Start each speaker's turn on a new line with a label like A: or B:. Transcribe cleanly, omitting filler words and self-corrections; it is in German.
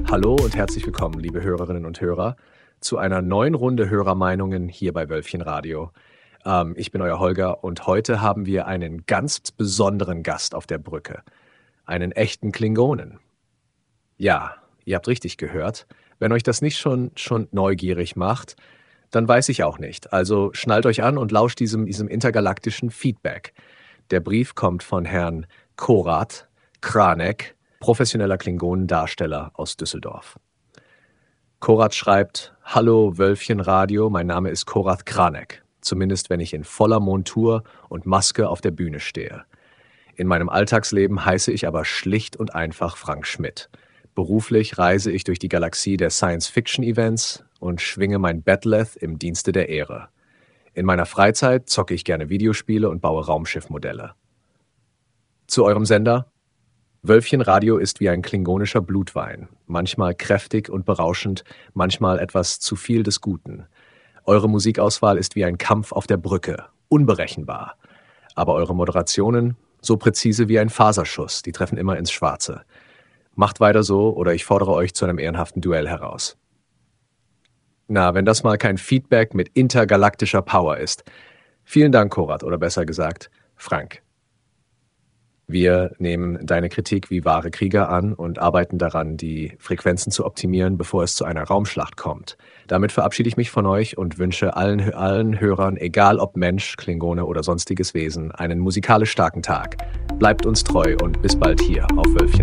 A: Hallo und herzlich willkommen, liebe Hörerinnen und Hörer, zu einer neuen Runde Hörermeinungen hier bei Wölfchen Radio. Ich bin euer Holger und heute haben wir einen ganz besonderen Gast auf der Brücke. Einen echten Klingonen. Ja, ihr habt richtig gehört. Wenn euch das nicht schon neugierig macht, dann weiß ich auch nicht. Also schnallt euch an und lauscht diesem intergalaktischen Feedback. Der Brief kommt von Herrn Korat Kranek, professioneller Klingonendarsteller aus Düsseldorf. Korat schreibt: Hallo Wölfchen Radio, mein Name ist Korat Kranek. Zumindest wenn ich in voller Montur und Maske auf der Bühne stehe. In meinem Alltagsleben heiße ich aber schlicht und einfach Frank Schmidt. Beruflich reise ich durch die Galaxie der Science-Fiction-Events und schwinge mein Bat'leth im Dienste der Ehre. In meiner Freizeit zocke ich gerne Videospiele und baue Raumschiffmodelle. Zu eurem Sender: Wölfchen Radio ist wie ein klingonischer Blutwein, manchmal kräftig und berauschend, manchmal etwas zu viel des Guten. Eure Musikauswahl ist wie ein Kampf auf der Brücke, unberechenbar. Aber eure Moderationen, so präzise wie ein Faserschuss, die treffen immer ins Schwarze. Macht weiter so oder ich fordere euch zu einem ehrenhaften Duell heraus. Na, wenn das mal kein Feedback mit intergalaktischer Power ist. Vielen Dank, Korat, oder besser gesagt, Frank. Wir nehmen deine Kritik wie wahre Krieger an und arbeiten daran, die Frequenzen zu optimieren, bevor es zu einer Raumschlacht kommt. Damit verabschiede ich mich von euch und wünsche allen Hörern, egal ob Mensch, Klingone oder sonstiges Wesen, einen musikalisch starken Tag. Bleibt uns treu und bis bald hier auf Wölfchen.